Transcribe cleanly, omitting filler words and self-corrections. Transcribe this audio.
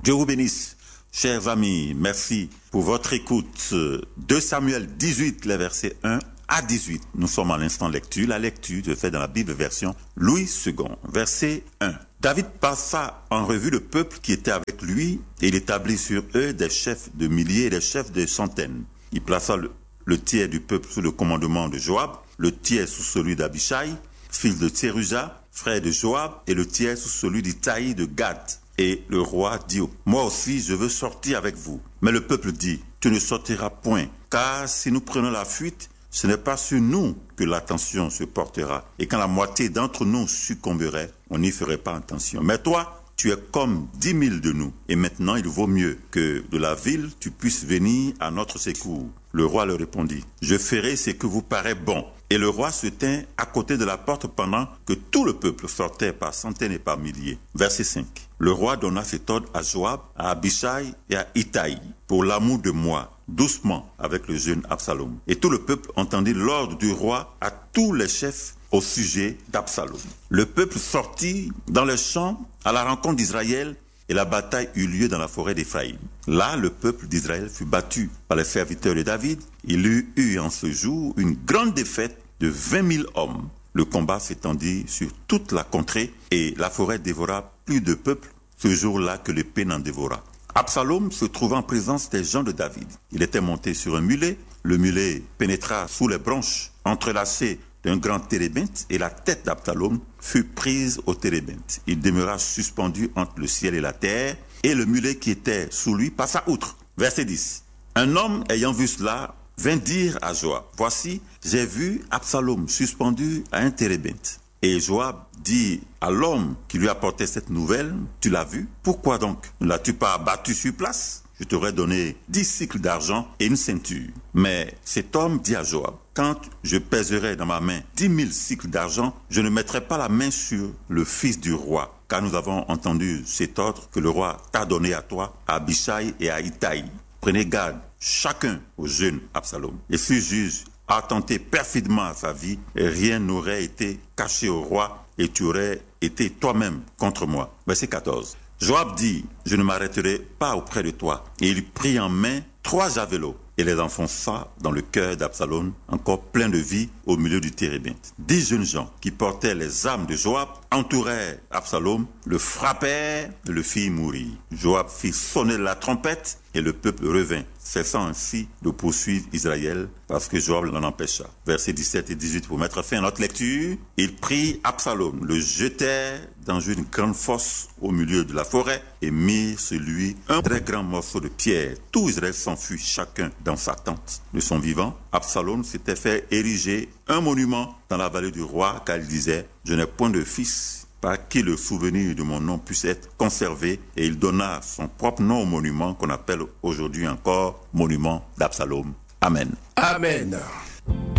Dieu vous bénisse. Chers amis, merci pour votre écoute. 2 Samuel 18, les versets 1 à 18. Nous sommes à l'instant lecture. La lecture se fait dans la Bible version Louis II. Verset 1. David passa en revue le peuple qui était avec lui et il établit sur eux des chefs de milliers et des chefs de centaines. Il plaça le tiers du peuple sous le commandement de Joab, le tiers sous celui d'Abishai, fils de Tséruja, frère de Joab, et le tiers sous celui d'Itaï de Gad. Et le roi dit, moi aussi je veux sortir avec vous. Mais le peuple dit, tu ne sortiras point, car si nous prenons la fuite, ce n'est pas sur nous que l'attention se portera. Et quand la moitié d'entre nous succomberait, on n'y ferait pas attention. Mais toi, tu es comme 10 000 de nous. Et maintenant, il vaut mieux que de la ville, tu puisses venir à notre secours. Le roi leur répondit, je ferai ce que vous paraît bon. Et le roi se tint à côté de la porte pendant que tout le peuple sortait par centaines et par milliers. Verset 5. Le roi donna cet ordre à Joab, à Abishai et à Itaï, pour l'amour de moi, doucement avec le jeune Absalom. Et tout le peuple entendit l'ordre du roi à tous les chefs au sujet d'Absalom. Le peuple sortit dans les champs à la rencontre d'Israël et la bataille eut lieu dans la forêt d'Éphraïm. Là, le peuple d'Israël fut battu par les serviteurs de David. Il eut eu en ce jour une grande défaite de 20 000 hommes. Le combat s'étendit sur toute la contrée et la forêt dévora plus de peuple ce jour-là que l'épée n'en dévora. Absalom se trouvait en présence des gens de David. Il était monté sur un mulet. Le mulet pénétra sous les branches entrelacées d'un grand térébinthe et la tête d'Absalom fut prise au térébinthe. Il demeura suspendu entre le ciel et la terre et le mulet qui était sous lui passa outre. Verset 10. Un homme ayant vu cela vint dire à Joab, voici, j'ai vu Absalom suspendu à un térébinthe. Et Joab dit à l'homme qui lui apportait cette nouvelle, tu l'as vu? Pourquoi donc ne l'as-tu pas abattu sur place? Je t'aurais donné 10 cycles d'argent et une ceinture. Mais cet homme dit à Joab, quand je pèserai dans ma main 10 000 cycles d'argent, je ne mettrai pas la main sur le fils du roi, car nous avons entendu cet ordre que le roi t'a donné à toi, à Abishai et à Itaï. Prenez garde, chacun au jeune Absalom. Et ce juge a tenté perfidement à sa vie, et rien n'aurait été caché au roi, et tu aurais été toi-même contre moi. Verset 14. Joab dit, je ne m'arrêterai pas auprès de toi. Et il prit en main 3 javelots et les enfonça dans le cœur d'Absalom, encore plein de vie, au milieu du térébinthe. 10 jeunes gens qui portaient les armes de Joab entourèrent Absalom, le frappèrent et le firent mourir. Joab fit sonner la trompette et le peuple revint, cessant ainsi de poursuivre Israël parce que Joab l'en empêcha. Versets 17 et 18 pour mettre fin à notre lecture. Il prit Absalom, le jetèrent dans une grande fosse au milieu de la forêt et mirent sur lui un très grand morceau de pierre. Tout Israël s'enfuit chacun dans sa tente. De son vivant, Absalom s'était fait ériger un monument dans la vallée du roi car il disait, je n'ai point de fils par qui le souvenir de mon nom puisse être conservé, et il donna son propre nom au monument qu'on appelle aujourd'hui encore monument d'Absalom. Amen. Amen.